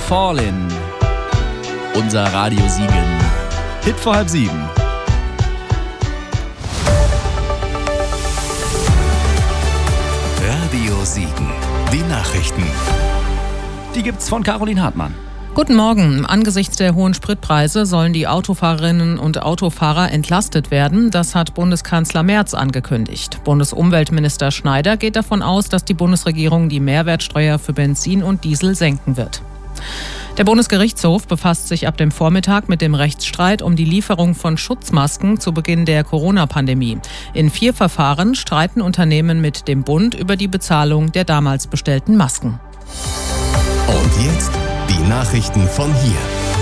Fallin'. Unser Radio Siegen. Hit vor 6:30. Radio Siegen. Die Nachrichten. Die gibt's von Caroline Hartmann. Guten Morgen. Angesichts der hohen Spritpreise sollen die Autofahrerinnen und Autofahrer entlastet werden. Das hat Bundeskanzler Merz angekündigt. Bundesumweltminister Schneider geht davon aus, dass die Bundesregierung die Mehrwertsteuer für Benzin und Diesel senken wird. Der Bundesgerichtshof befasst sich ab dem Vormittag mit dem Rechtsstreit um die Lieferung von Schutzmasken zu Beginn der Corona-Pandemie. In 4 Verfahren streiten Unternehmen mit dem Bund über die Bezahlung der damals bestellten Masken. Und jetzt die Nachrichten von hier.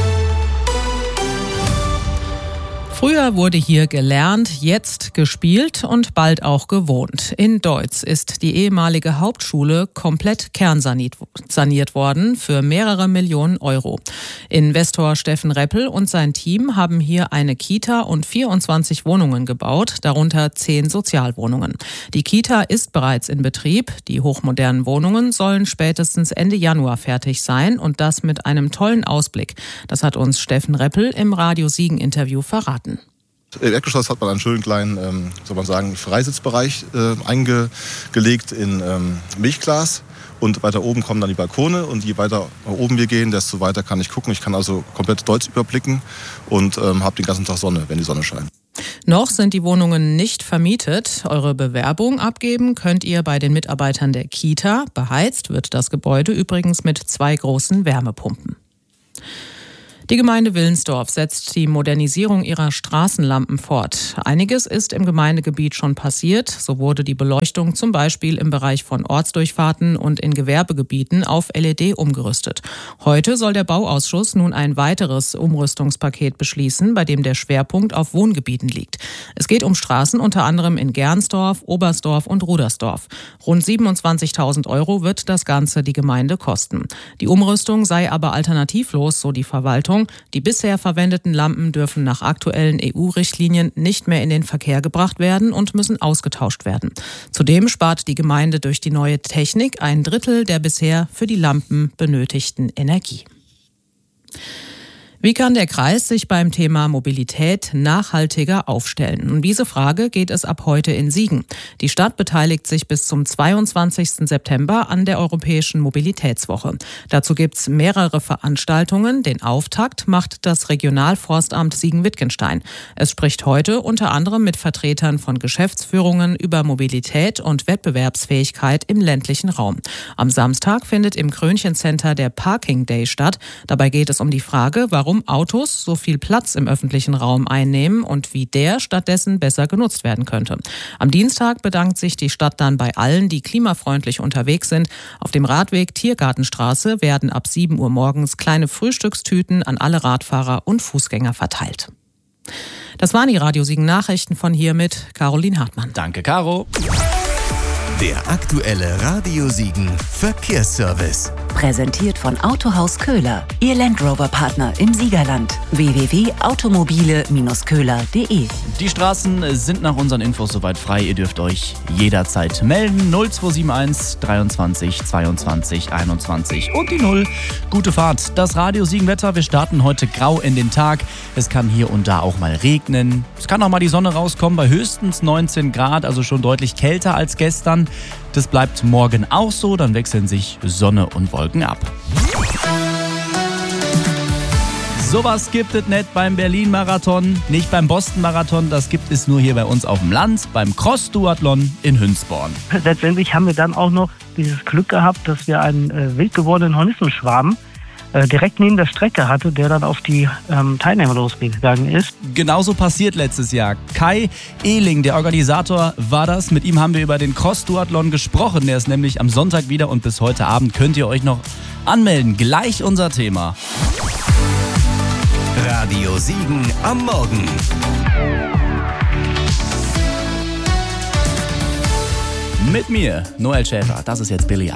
Früher wurde hier gelernt, jetzt gespielt und bald auch gewohnt. In Deutz ist die ehemalige Hauptschule komplett kernsaniert worden für mehrere Millionen Euro. Investor Steffen Reppel und sein Team haben hier eine Kita und 24 Wohnungen gebaut, darunter 10 Sozialwohnungen. Die Kita ist bereits in Betrieb. Die hochmodernen Wohnungen sollen spätestens Ende Januar fertig sein und das mit einem tollen Ausblick. Das hat uns Steffen Reppel im Radio Siegen Interview verraten. Im Erdgeschoss hat man einen schönen kleinen, Freisitzbereich eingelegt in Milchglas. Und weiter oben kommen dann die Balkone. Und je weiter oben wir gehen, desto weiter kann ich gucken. Ich kann also komplett Deutz überblicken und habe den ganzen Tag Sonne, wenn die Sonne scheint. Noch sind die Wohnungen nicht vermietet. Eure Bewerbung abgeben könnt ihr bei den Mitarbeitern der Kita. Beheizt wird das Gebäude übrigens mit 2 großen Wärmepumpen. Die Gemeinde Willensdorf setzt die Modernisierung ihrer Straßenlampen fort. Einiges ist im Gemeindegebiet schon passiert. So wurde die Beleuchtung zum Beispiel im Bereich von Ortsdurchfahrten und in Gewerbegebieten auf LED umgerüstet. Heute soll der Bauausschuss nun ein weiteres Umrüstungspaket beschließen, bei dem der Schwerpunkt auf Wohngebieten liegt. Es geht um Straßen unter anderem in Gernsdorf, Oberstdorf und Rudersdorf. Rund 27.000 Euro wird das Ganze die Gemeinde kosten. Die Umrüstung sei aber alternativlos, so die Verwaltung. Die bisher verwendeten Lampen dürfen nach aktuellen EU-Richtlinien nicht mehr in den Verkehr gebracht werden und müssen ausgetauscht werden. Zudem spart die Gemeinde durch die neue Technik 1/3 der bisher für die Lampen benötigten Energie. Wie kann der Kreis sich beim Thema Mobilität nachhaltiger aufstellen? Um diese Frage geht es ab heute in Siegen. Die Stadt beteiligt sich bis zum 22. September an der Europäischen Mobilitätswoche. Dazu gibt's mehrere Veranstaltungen. Den Auftakt macht das Regionalforstamt Siegen-Wittgenstein. Es spricht heute unter anderem mit Vertretern von Geschäftsführungen über Mobilität und Wettbewerbsfähigkeit im ländlichen Raum. Am Samstag findet im Krönchen-Center der Parking Day statt. Dabei geht es um die Frage, warum Autos so viel Platz im öffentlichen Raum einnehmen und wie der stattdessen besser genutzt werden könnte. Am Dienstag bedankt sich die Stadt dann bei allen, die klimafreundlich unterwegs sind. Auf dem Radweg Tiergartenstraße werden ab 7 Uhr morgens kleine Frühstückstüten an alle Radfahrer und Fußgänger verteilt. Das waren die Radio Siegen Nachrichten von hier mit Caroline Hartmann. Danke, Caro. Der aktuelle Radio Siegen Verkehrsservice. Präsentiert von Autohaus Köhler, Ihr Land Rover Partner im Siegerland. www.automobile-köhler.de. Die Straßen sind nach unseren Infos soweit frei. Ihr dürft euch jederzeit melden. 0271 23 22 21 und die 0. Gute Fahrt. Das Radio Siegen-Wetter. Wir starten heute grau in den Tag. Es kann hier und da auch mal regnen. Es kann auch mal die Sonne rauskommen bei höchstens 19 Grad, also schon deutlich kälter als gestern. Das bleibt morgen auch so, dann wechseln sich Sonne und Wolken ab. Sowas gibt es nicht beim Berlin-Marathon, nicht beim Boston-Marathon, das gibt es nur hier bei uns auf dem Land, beim Cross-Duathlon in Hünsborn. Letztendlich haben wir dann auch noch dieses Glück gehabt, dass wir einen wild gewordenen Hornissenschwarm direkt neben der Strecke hatte, der dann auf die Teilnehmer losgegangen ist. Genauso passiert letztes Jahr. Kai Ehling, der Organisator, war das. Mit ihm haben wir über den Cross-Duathlon gesprochen. Der ist nämlich am Sonntag wieder und bis heute Abend könnt ihr euch noch anmelden. Gleich unser Thema. Radio Siegen am Morgen. Mit mir, Noel Schäfer. Das ist jetzt Billie